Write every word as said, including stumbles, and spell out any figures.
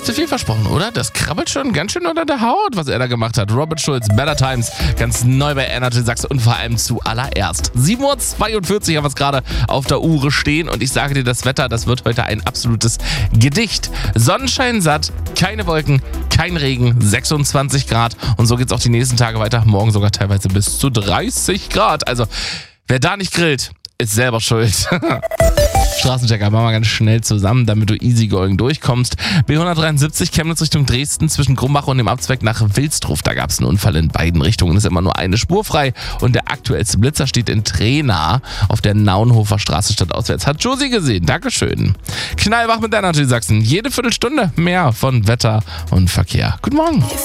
nicht zu viel versprochen, oder? Das krabbelt schon ganz schön unter der Haut, was er da gemacht hat. Robert Schulz, Better Times, ganz neu bei Energy Sachsen und vor allem zuallererst. sieben Uhr zweiundvierzig haben wir es gerade auf der Uhr stehen und ich sage dir, das Wetter, das wird heute ein absolutes Gedicht. Sonnenschein satt, keine Wolken, kein Regen, sechsundzwanzig Grad und so geht's auch die nächsten Tage weiter. Morgen sogar teilweise bis zu dreißig Grad. Also, wer da nicht grillt, ist selber schuld. Straßenchecker, machen wir ganz schnell zusammen, damit du easygoing durchkommst. B hundertdreiundsiebzig Chemnitz Richtung Dresden zwischen Grumbach und dem Abzweig nach Wilsdruf. Da gab es einen Unfall in beiden Richtungen. Ist immer nur eine Spur frei. Und der aktuellste Blitzer steht in Trena auf der Naunhofer Straße stadtauswärts. Hat Josie gesehen. Dankeschön. Knallwach mit Energy Sachsen. Jede Viertelstunde mehr von Wetter und Verkehr. Guten Morgen.